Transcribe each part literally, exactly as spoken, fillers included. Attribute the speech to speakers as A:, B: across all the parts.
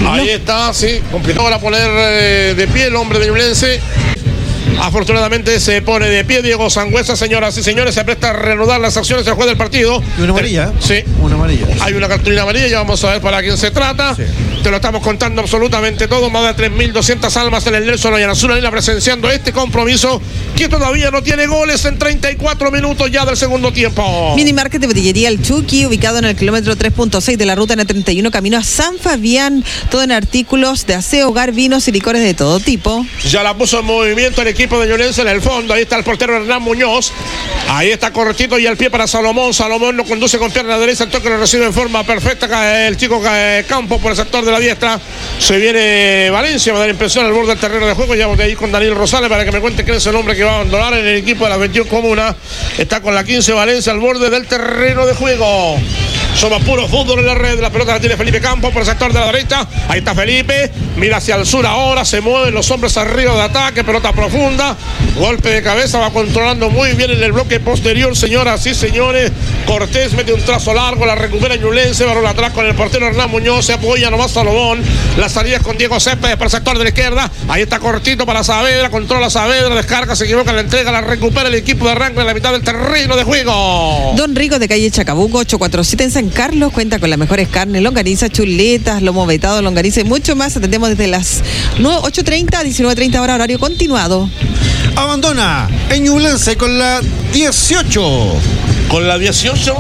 A: Ahí está, sí, complicado para poner eh, de pie el hombre de Ñublense. Afortunadamente se pone de pie Diego Sangüesa, señoras y señores, se presta a reanudar las acciones del juez del partido.
B: Y una amarilla.
A: Sí.
B: Una amarilla.
A: Hay una cartulina amarilla, ya vamos a ver para quién se trata. Sí. Te lo estamos contando absolutamente todo. Más de tres mil doscientas almas en el Nelson Oyarzunena presenciando este compromiso que todavía no tiene goles en treinta y cuatro minutos ya del segundo tiempo.
C: Mini Market de Botillería El Chucky, ubicado en el kilómetro tres punto seis de la ruta N treinta y uno, camino a San Fabián. Todo en artículos de aseo, hogar, vinos y licores de todo tipo.
A: Ya la puso en movimiento el equipo de Ñublense en el fondo. Ahí está el portero Hernán Muñoz. Ahí está correctito y al pie para Salomón. Salomón lo conduce con pierna derecha. El toque lo recibe en forma perfecta el chico Campo por el sector de la diestra. Se viene Valencia, va a dar impresión al borde del terreno de juego. Ya voy ahí con Daniel Rosales para que me cuente quién es el hombre que va a abandonar en el equipo de las veintiuna comunas. Está con la quince Valencia al borde del terreno de juego. Somos puro fútbol en la red. La pelota la tiene Felipe Campos por el sector de la derecha. Ahí está Felipe. Mira hacia el sur ahora. Se mueven los hombres arriba de ataque. Pelota profunda. Golpe de cabeza. Va controlando muy bien en el bloque posterior, señoras y señores. Cortés mete un trazo largo. La recupera Ñublense. Balón atrás con el portero Hernán Muñoz. Se apoya nomás Salomón. La salida es con Diego Céspedes por el sector de la izquierda. Ahí está cortito para Saavedra. Controla Saavedra. Descarga. Se equivoca. La entrega. La recupera el equipo de arranque en la mitad del terreno de juego.
C: Don Rico de calle Chacabuco, ocho cuatro siete en San Carlos, cuenta con las mejores carnes, longaniza, chuletas, lomo vetado, longaniza y mucho más. Atendemos desde las ocho treinta a diecinueve treinta hora, horario continuado.
B: Abandona en Ñublense con la dieciocho.
A: Con la dieciocho.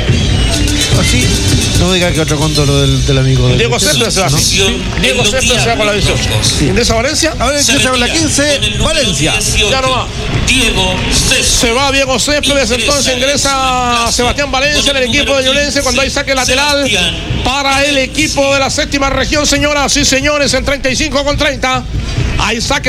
B: Así. No diga que otro cóndolo del, del amigo del
A: Diego Céspedes se va. ¿No? Sí. Diego Céspedes se va con la dieciocho. Sí. ¿Ingresa Valencia?
B: Ahora empieza con la quince, Valencia.
A: Ya no va.
D: Diego Céspedes.
A: Se va Diego Céspedes, entonces ingresa Sebastián Valencia en el equipo de Ñublense cuando hay saque lateral para el equipo de la séptima región, señoras y señores, en treinta y cinco con treinta. Hay saque